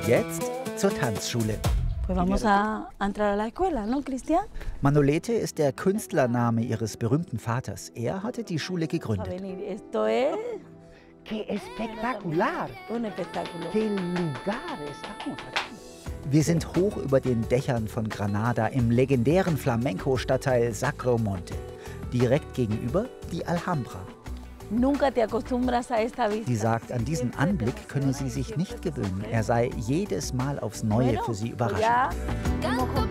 Und jetzt zur Tanzschule. Pues vamos a entrar a la escuela, ¿no, Cristian? Manolete ist der Künstlername ihres berühmten Vaters. Er hatte die Schule A gegründet. venir. Esto es ¡Qué espectacular! un espectáculo. ¡Qué lugar estamos aquí! Wir sind hoch über den Dächern von Granada im legendären Flamenco-Stadtteil Sacromonte. Direkt gegenüber die Alhambra. Nunca te acostumbras a esta vista. Sie sagt, an diesen Anblick könne sie sich nicht gewöhnen. Er sei jedes Mal aufs Neue für sie überraschend. Ya, como